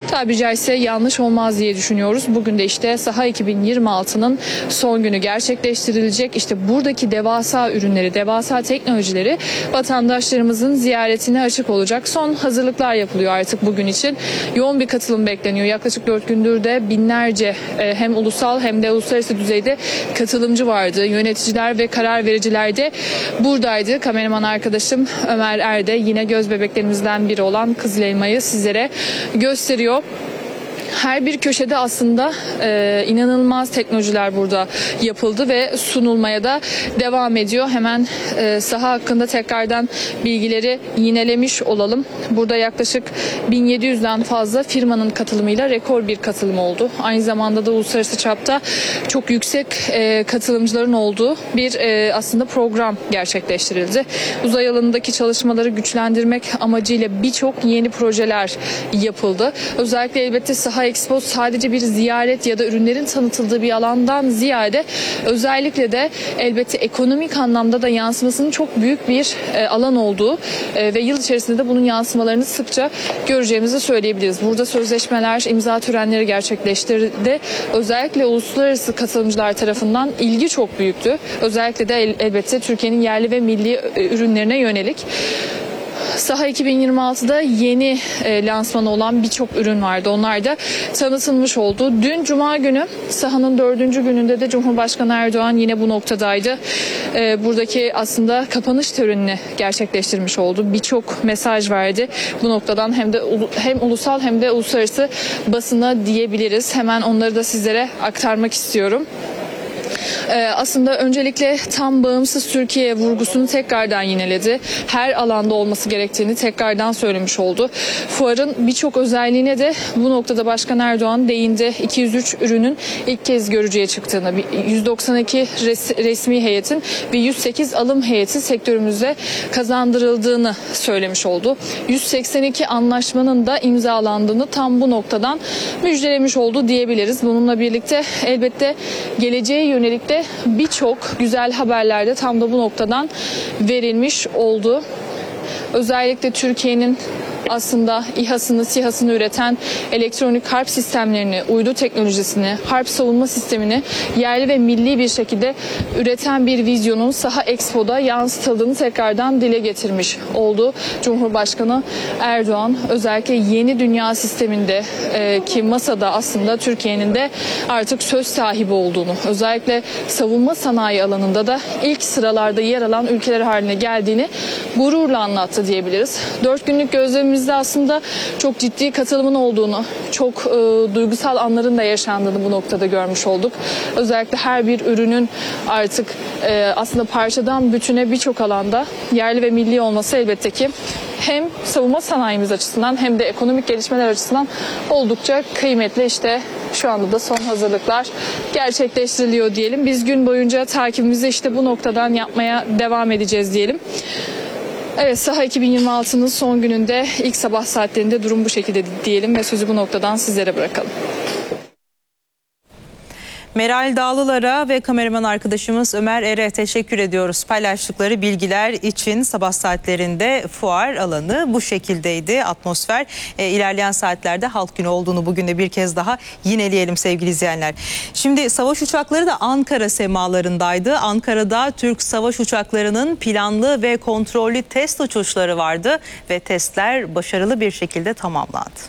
tabiri caizse yanlış olmaz diye düşünüyoruz. Bugün de işte Saha 2026'nın son günü gerçekleştirilecek. İşte buradaki devasa ürünleri, devasa teknolojileri vatandaşlarımızın ziyaretine açık olacak. Son hazırlıklar yapılıyor artık bugün için. Yoğun bir katılım bekleniyor. Yaklaşık 4 gündür de binlerce hem ulusal hem de uluslararası düzeyde katılımcı vardı. Yöneticiler ve karar vericiler de buradaydı. Kameraman arkadaşım Ömer Erde yine göz bebeklerimizden biri olan Kızıl Elma'yı sizlere gösteriyor. Her bir köşede aslında inanılmaz teknolojiler burada yapıldı ve sunulmaya da devam ediyor. Hemen saha hakkında tekrardan bilgileri yinelemiş olalım. Burada yaklaşık 1700'den fazla firmanın katılımıyla rekor bir katılım oldu. Aynı zamanda da uluslararası çapta çok yüksek katılımcıların olduğu bir aslında program gerçekleştirildi. Uzay alanındaki çalışmaları güçlendirmek amacıyla birçok yeni projeler yapıldı. Özellikle elbette Saha Expo sadece bir ziyaret ya da ürünlerin tanıtıldığı bir alandan ziyade özellikle de elbette ekonomik anlamda da yansımasının çok büyük bir alan olduğu ve yıl içerisinde de bunun yansımalarını sıkça göreceğimizi söyleyebiliriz. Burada sözleşmeler, imza törenleri gerçekleştirildi. Özellikle uluslararası katılımcılar tarafından ilgi çok büyüktü. Özellikle de elbette Türkiye'nin yerli ve milli ürünlerine yönelik. Saha 2026'da yeni lansmanı olan birçok ürün vardı. Onlar da tanıtılmış oldu. Dün Cuma günü Saha'nın 4. gününde de Cumhurbaşkanı Erdoğan yine bu noktadaydı. Buradaki aslında kapanış törenini gerçekleştirmiş oldu. Birçok mesaj verdi. Bu noktadan hem ulusal hem de uluslararası basına diyebiliriz. Hemen onları da sizlere aktarmak istiyorum. Aslında öncelikle tam bağımsız Türkiye vurgusunu tekrardan yineledi. Her alanda olması gerektiğini tekrardan söylemiş oldu. Fuarın birçok özelliğine de bu noktada Başkan Erdoğan değindi. 203 ürünün ilk kez görücüye çıktığını, 192 resmi heyetin ve 108 alım heyeti sektörümüzde kazandırıldığını söylemiş oldu. 182 anlaşmanın da imzalandığını tam bu noktadan müjdelemiş oldu diyebiliriz. Bununla birlikte elbette geleceğe yönelik de birçok güzel haberler de tam da bu noktadan verilmiş oldu. Özellikle Türkiye'nin aslında İHA'sını, SİHA'sını üreten elektronik harp sistemlerini, uydu teknolojisini, harp savunma sistemini yerli ve milli bir şekilde üreten bir vizyonun Saha Expo'da yansıtıldığını tekrardan dile getirmiş oldu. Cumhurbaşkanı Erdoğan özellikle yeni dünya sisteminde ki masada aslında Türkiye'nin de artık söz sahibi olduğunu, özellikle savunma sanayi alanında da ilk sıralarda yer alan ülkeler haline geldiğini gururla anlattı diyebiliriz. 4 günlük gözlemimizde aslında çok ciddi katılımın olduğunu, çok duygusal anların da yaşandığını bu noktada görmüş olduk. Özellikle her bir ürünün artık aslında parçadan bütüne birçok alanda yerli ve milli olması elbette ki hem savunma sanayimiz açısından hem de ekonomik gelişmeler açısından oldukça kıymetli. İşte şu anda da son hazırlıklar gerçekleştiriliyor diyelim. Biz gün boyunca takibimizi işte bu noktadan yapmaya devam edeceğiz diyelim. Evet, Saha 2026'nın son gününde ilk sabah saatlerinde durum bu şekilde diyelim ve sözü bu noktadan sizlere bırakalım. Meral Dağlılar'a ve kameraman arkadaşımız Ömer Er'e teşekkür ediyoruz. Paylaştıkları bilgiler için sabah saatlerinde fuar alanı bu şekildeydi. Atmosfer ilerleyen saatlerde halk günü olduğunu bugün de bir kez daha yineleyelim sevgili izleyenler. Şimdi savaş uçakları da Ankara semalarındaydı. Ankara'da Türk savaş uçaklarının planlı ve kontrollü test uçuşları vardı ve testler başarılı bir şekilde tamamlandı.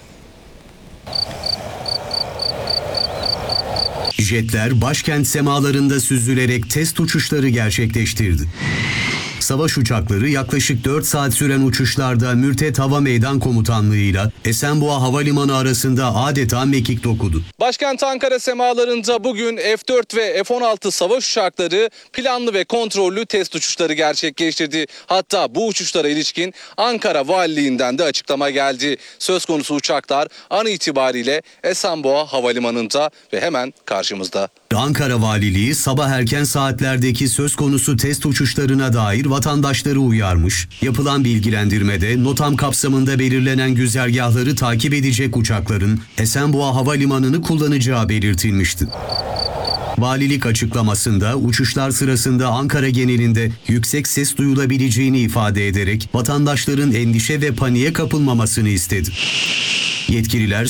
Jetler başkent semalarında süzülerek test uçuşları gerçekleştirdi. Savaş uçakları yaklaşık 4 saat süren uçuşlarda Mürtet Hava Meydan Komutanlığı'yla Esenboğa Havalimanı arasında adeta mekik dokudu. Başkent Ankara semalarında bugün F-4 ve F-16 savaş uçakları planlı ve kontrollü test uçuşları gerçekleştirdi. Hatta bu uçuşlara ilişkin Ankara Valiliğinden de açıklama geldi. Söz konusu uçaklar an itibariyle Esenboğa Havalimanı'nda ve hemen karşımızda. Ankara Valiliği sabah erken saatlerdeki söz konusu test uçuşlarına dair vatandaşları uyarmış. Yapılan bilgilendirmede NOTAM kapsamında belirlenen güzergahları takip edecek uçakların Esenboğa Havalimanı'nı kullanacağı belirtilmişti. Valilik açıklamasında uçuşlar sırasında Ankara genelinde yüksek ses duyulabileceğini ifade ederek vatandaşların endişe ve paniğe kapılmamasını istedi. Yetkililer